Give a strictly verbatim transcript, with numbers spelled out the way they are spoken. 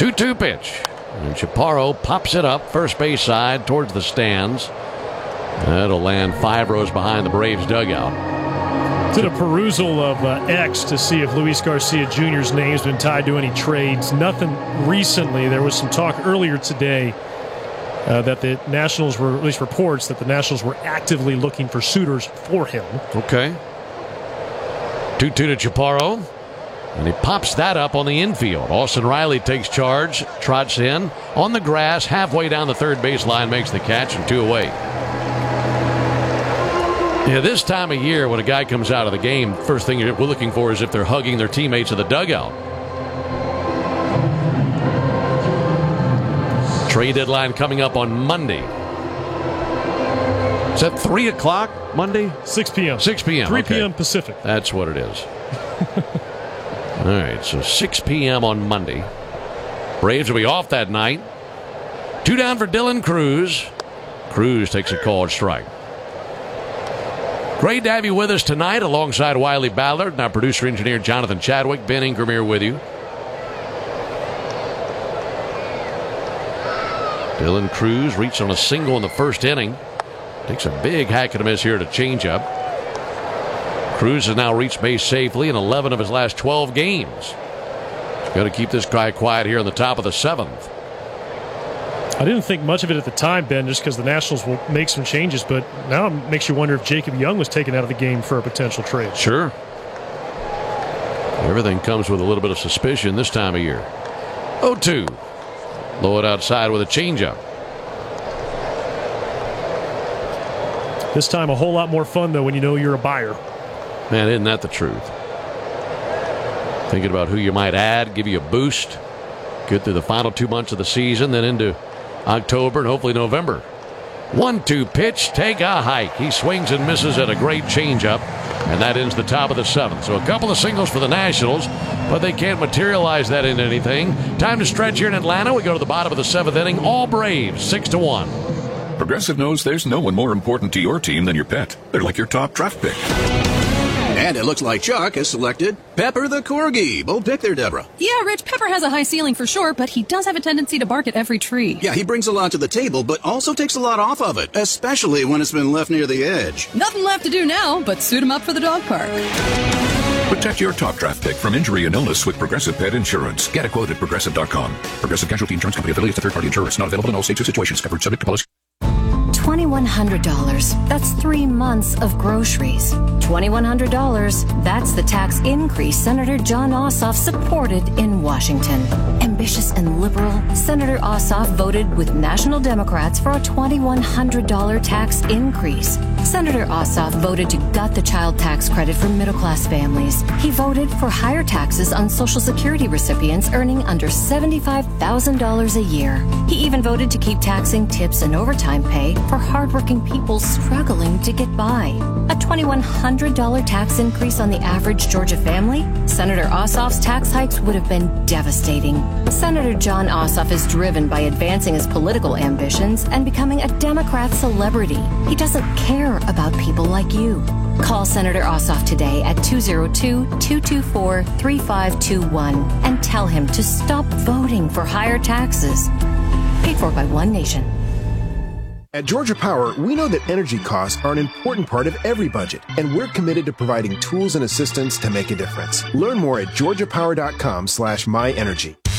two two pitch. And Chaparro pops it up first base side towards the stands. That'll land five rows behind the Braves dugout. Did a perusal of uh, X to see if Luis Garcia Junior's name's been tied to any trades. Nothing recently. There was some talk earlier today uh, that the Nationals were, at least reports, that the Nationals were actively looking for suitors for him. Okay. two two to Chaparro. And he pops that up on the infield. Austin Riley takes charge, trots in on the grass, halfway down the third baseline, makes the catch, and two away. Yeah, this time of year, when a guy comes out of the game, first thing we're looking for is if they're hugging their teammates in the dugout. Trade deadline coming up on Monday. Is that three o'clock Monday? six p.m. six p.m. three okay. p.m. Pacific. That's what it is. All right, so six p.m. on Monday. Braves will be off that night. Two down for Dylan Cruz. Cruz takes a called strike. Great to have you with us tonight alongside Wiley Ballard and our producer-engineer Jonathan Chadwick. Ben Ingram here with you. Dylan Cruz reached on a single in the first inning. Takes a big hack and a miss here to change up. Cruz has now reached base safely in eleven of his last twelve games. He's got to keep this guy quiet here in the top of the seventh. I didn't think much of it at the time, Ben, just because the Nationals will make some changes, but now it makes you wonder if Jacob Young was taken out of the game for a potential trade. Sure. Everything comes with a little bit of suspicion this time of year. oh two. Low it outside with a changeup. This time a whole lot more fun, though, when you know you're a buyer. Man, isn't that the truth? Thinking about who you might add, give you a boost, get through the final two months of the season, then into October and hopefully November. one two pitch, take a hike. He swings and misses at a great changeup, and that ends the top of the seventh. So a couple of singles for the Nationals, but they can't materialize that into anything. Time to stretch here in Atlanta. We go to the bottom of the seventh inning. All Braves, six to one. Progressive knows there's no one more important to your team than your pet. They're like your top draft pick. And it looks like Chuck has selected Pepper the Corgi. Bold pick there, Deborah. Yeah, Rich, Pepper has a high ceiling for sure, but he does have a tendency to bark at every tree. Yeah, he brings a lot to the table, but also takes a lot off of it, especially when it's been left near the edge. Nothing left to do now but suit him up for the dog park. Protect your top draft pick from injury and illness with Progressive Pet Insurance. Get a quote at Progressive dot com. Progressive Casualty Insurance Company affiliates to third-party insurance. Not available in all states or situations. Covered subject to policy. twenty-one hundred dollars. That's three months of groceries. twenty-one hundred dollars. That's the tax increase Senator Jon Ossoff supported in Washington. Ambitious and liberal, Senator Ossoff voted with national Democrats for a twenty-one hundred dollars tax increase. Senator Ossoff voted to gut the child tax credit for middle-class families. He voted for higher taxes on Social Security recipients earning under seventy-five thousand dollars a year. He even voted to keep taxing tips and overtime pay for hardworking people struggling to get by. A twenty-one hundred dollars tax increase on the average Georgia family? Senator Ossoff's tax hikes would have been devastating. Senator Jon Ossoff is driven by advancing his political ambitions and becoming a Democrat celebrity. He doesn't care about people like you. Call Senator Ossoff today at two oh two, two two four, three five two one and tell him to stop voting for higher taxes. Paid for by One Nation. At Georgia Power, we know that energy costs are an important part of every budget, and we're committed to providing tools and assistance to make a difference. Learn more at georgia power dot com slash my energy.